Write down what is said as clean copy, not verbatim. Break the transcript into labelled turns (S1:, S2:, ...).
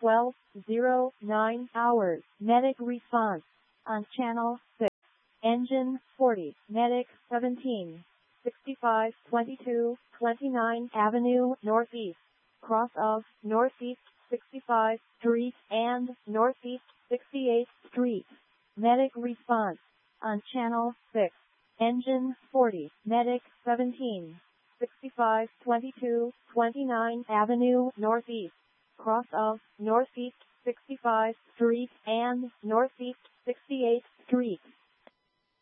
S1: 12:09 hours. Medic response on channel 6. Engine 40. Medic 17. 65 22 29 Avenue Northeast. Cross of Northeast 65th Street and Northeast 68th Street. Medic response on channel 6. Engine 40. Medic 17. 65 22 29 Avenue Northeast. Cross of Northeast 65th Street and Northeast 68th Street.